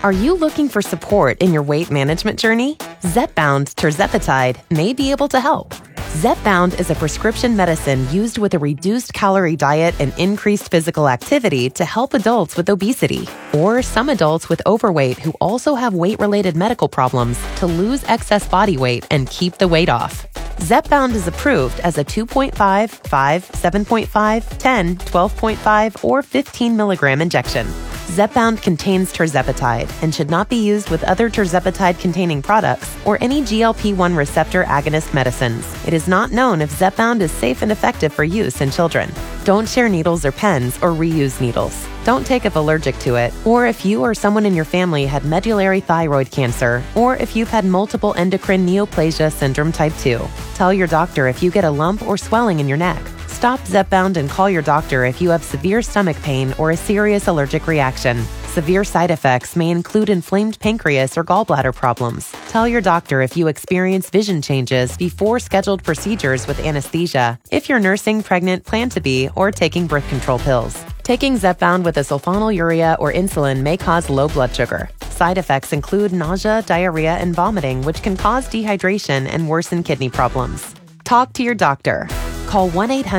Are you looking for support in your weight management journey? Zepbound tirzepatide may be able to help. Zepbound is a prescription medicine used with a reduced calorie diet and increased physical activity to help adults with obesity or some adults with overweight who also have weight-related medical problems to lose excess body weight and keep the weight off. Zepbound is approved as a 2.5, 5, 7.5, 10, 12.5, or 15 milligram injection. Zepbound contains tirzepatide and should not be used with other tirzepatide-containing products or any GLP-1 receptor agonist medicines. It is not known if Zepbound is safe and effective for use in children. Don't share needles or pens or reuse needles. Don't take if allergic to it, or if you or someone in your family had medullary thyroid cancer, or if you've had multiple endocrine neoplasia syndrome type 2. Tell your doctor if you get a lump or swelling in your neck. Stop Zepbound and call your doctor if you have severe stomach pain or a serious allergic reaction. Severe side effects may include inflamed pancreas or gallbladder problems. Tell your doctor if you experience vision changes before scheduled procedures with anesthesia, if you're nursing, pregnant, plan to be, or taking birth control pills. Taking Zepbound with a sulfonylurea or insulin may cause low blood sugar. Side effects include nausea, diarrhea, and vomiting, which can cause dehydration and worsen kidney problems. Talk to your doctor. Call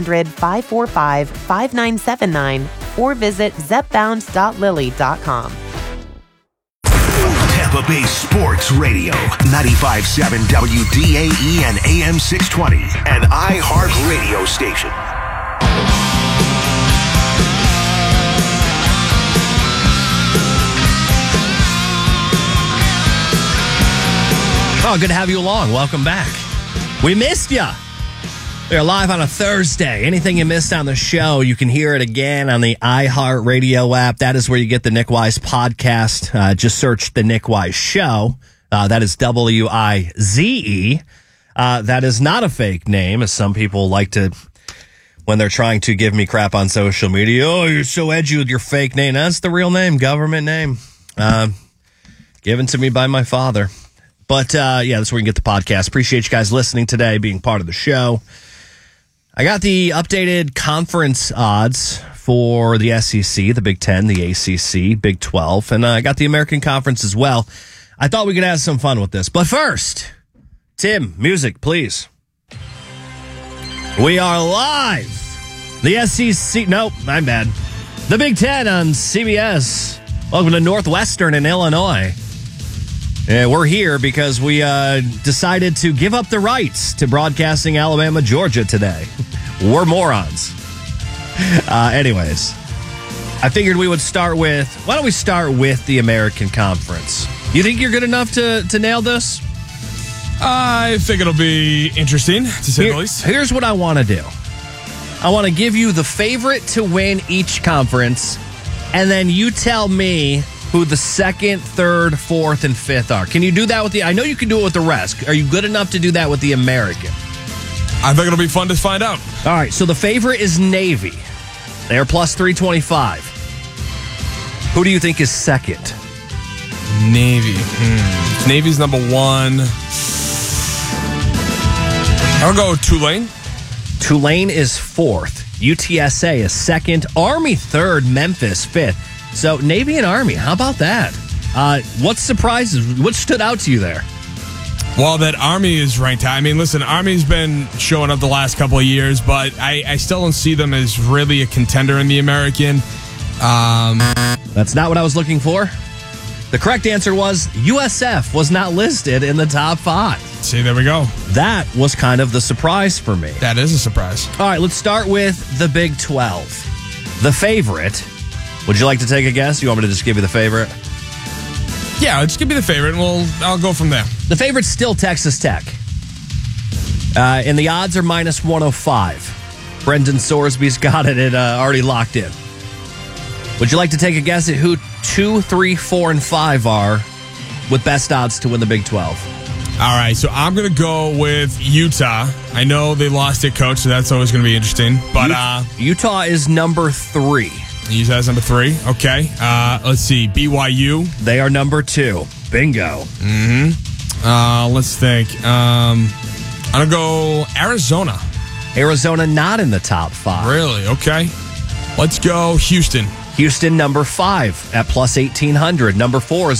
1-800-545-5979 or visit zepbound.lily.com. Tampa Bay Sports Radio, 95.7 WDAE and AM 620, an iHeart radio station. Oh, good to have you along. Welcome back. We missed you. We are live on a Thursday. Anything you missed on the show, you can hear it again on the iHeart Radio app. That is where you get the Nick Wise podcast. Just search the Nick Wise Show. That is Wize. That is not a fake name, as some people like to, when they're trying to give me crap on social media. Oh, you're so edgy with your fake name. That's the real name, government name. Given to me by my father. But, yeah, that's where you can get the podcast. Appreciate you guys listening today, being part of the show. I got the updated conference odds for the SEC, the Big Ten, the ACC, Big 12, and I got the American Conference as well. I thought we could have some fun with this. But first, Tim, music, please. We are live. The SEC, nope, I'm bad. The Big Ten on CBS. Welcome to Northwestern in Illinois. We're here because we decided to give up the rights to broadcasting Alabama, Georgia today. We're morons. Anyways, I figured we would start with, why don't we start with the American Conference? You think you're good enough to nail this? I think it'll be interesting, to say the least. Here's what I want to do. I want to give you the favorite to win each conference, and then you tell me who the second, third, fourth, and fifth are. Can you do that with the... I know you can do it with the rest. Are you good enough to do that with the American? I think it'll be fun to find out. All right, so the favorite is Navy. They're plus 325. Who do you think is second? Navy. Navy's number one. I'll go Tulane. Tulane is fourth. UTSA is second. Army third. Memphis fifth. So, Navy and Army, how about that? What surprises, what stood out to you there? Well, that Army is ranked high. I mean, listen, Army's been showing up the last couple of years, but I still don't see them as really a contender in the American. That's not what I was looking for. The correct answer was USF was not listed in the top 5. See, there we go. That was kind of the surprise for me. That is a surprise. All right, let's start with the Big 12. The favorite. Would you like to take a guess? You want me to just give you the favorite? Yeah, just give me the favorite, and I'll go from there. The favorite's still Texas Tech. And the odds are minus 105. Brendan Sorsby's got it already locked in. Would you like to take a guess at who 2, 3, 4, and 5 are with best odds to win the Big 12? All right, so I'm going to go with Utah. I know they lost their coach, so that's always going to be interesting. But Utah is number 3. Utah's number 3. Okay. Let's see. BYU. They are number 2. Bingo. Let's think. I'm going to go Arizona. Arizona not in the top 5. Really? Okay. Let's go Houston. Houston number 5 at plus 1,800. Number 4 is